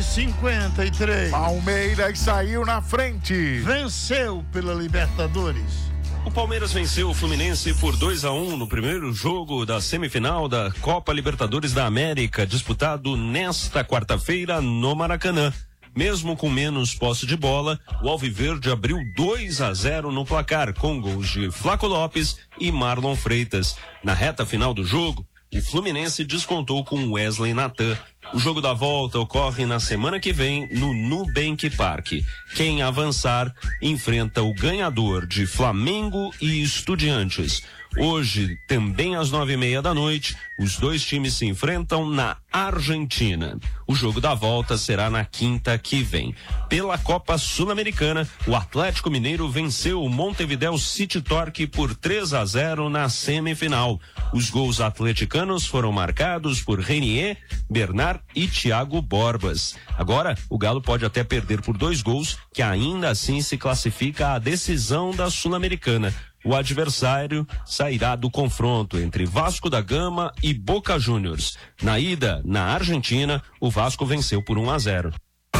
7h53. Palmeiras saiu na frente. Venceu pela Libertadores. O Palmeiras venceu o Fluminense por 2-1 no primeiro jogo da semifinal da Copa Libertadores da América, disputado nesta quarta-feira no Maracanã. Mesmo com menos posse de bola, o Alviverde abriu 2-0 no placar, com gols de Flaco Lopes e Marlon Freitas. Na reta final do jogo, o Fluminense descontou com Wesley Natan. O jogo da volta ocorre na semana que vem no Nubank Park. Quem avançar enfrenta o ganhador de Flamengo e Estudiantes. Hoje, também às 9h30 os dois times se enfrentam na Argentina. O jogo da volta será na quinta que vem. Pela Copa Sul-Americana, o Atlético Mineiro venceu o Montevideo City Torque por 3-0 na semifinal. Os gols atleticanos foram marcados por Renier, Bernard e Thiago Borbas. Agora, o Galo pode até perder por 2 gols, que ainda assim se classifica à decisão da Sul-Americana. O adversário sairá do confronto entre Vasco da Gama e Boca Juniors. Na ida, na Argentina, o Vasco venceu por 1-0.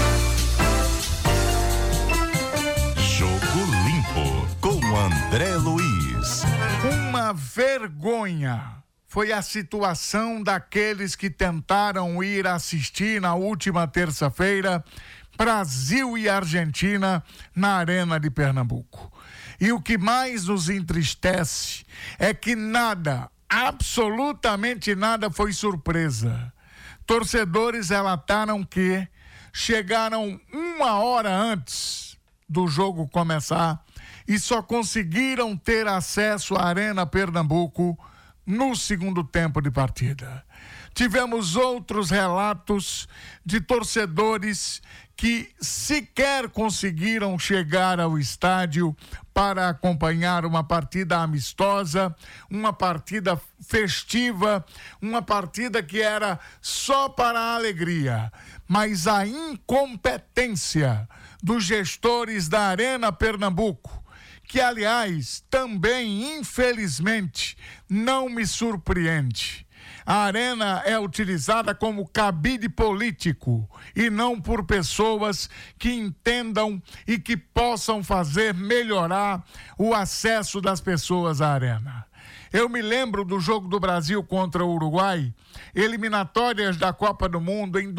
Jogo Limpo, com André Luiz. Uma vergonha foi a situação daqueles que tentaram ir assistir na última terça-feira Brasil e Argentina na Arena de Pernambuco. E o que mais nos entristece é que nada, absolutamente nada foi surpresa. Torcedores relataram que chegaram 1 hora antes do jogo começar e só conseguiram ter acesso à Arena Pernambuco no segundo tempo de partida. Tivemos outros relatos de torcedores que sequer conseguiram chegar ao estádio para acompanhar uma partida amistosa, uma partida festiva, uma partida que era só para a alegria. Mas a incompetência dos gestores da Arena Pernambuco, que, aliás, também, infelizmente, não me surpreende. A arena é utilizada como cabide político e não por pessoas que entendam e que possam fazer melhorar o acesso das pessoas à arena. Eu me lembro do jogo do Brasil contra o Uruguai, eliminatórias da Copa do Mundo em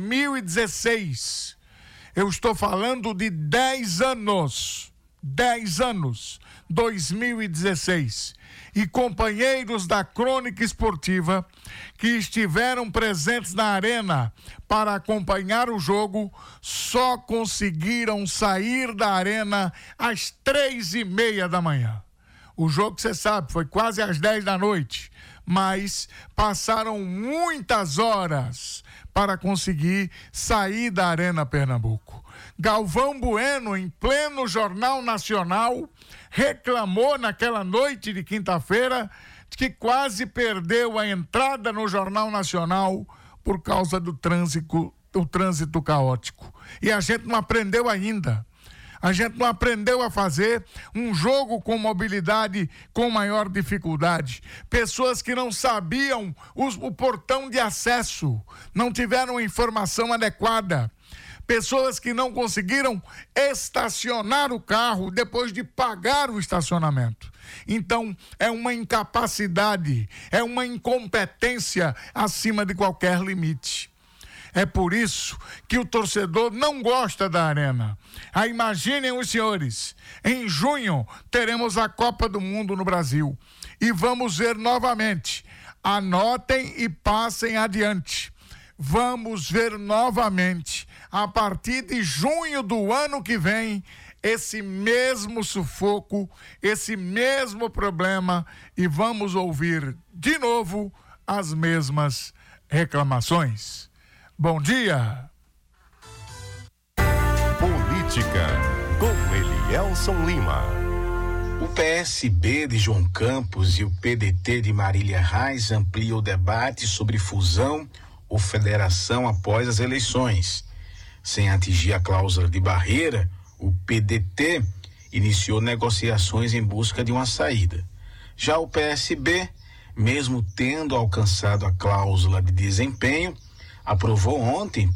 2016. Eu estou falando de 10 anos. 10 anos, 2016, e companheiros da Crônica Esportiva que estiveram presentes na arena para acompanhar o jogo só conseguiram sair da arena às 3h30 da manhã. O jogo, você sabe, foi quase às 10 da noite, mas passaram muitas horas para conseguir sair da Arena Pernambuco. Galvão Bueno, em pleno Jornal Nacional, reclamou naquela noite de quinta-feira que quase perdeu a entrada no Jornal Nacional por causa do trânsito caótico. E a gente não aprendeu ainda. A gente não aprendeu a fazer um jogo com mobilidade com maior dificuldade. Pessoas que não sabiam o portão de acesso, não tiveram informação adequada. Pessoas que não conseguiram estacionar o carro depois de pagar o estacionamento. Então, é uma incapacidade, é uma incompetência acima de qualquer limite. É por isso que o torcedor não gosta da arena. Imaginem os senhores, em junho teremos a Copa do Mundo no Brasil e vamos ver novamente. Anotem e passem adiante. Vamos ver novamente, a partir de junho do ano que vem, esse mesmo sufoco, esse mesmo problema, e vamos ouvir de novo as mesmas reclamações. Bom dia. Política, com Elielson Lima. O PSB de João Campos e o PDT de Marília Reis ampliam o debate sobre fusão ou federação após as eleições. Sem atingir a cláusula de barreira, o PDT iniciou negociações em busca de uma saída. Já o PSB, mesmo tendo alcançado a cláusula de desempenho, aprovou ontem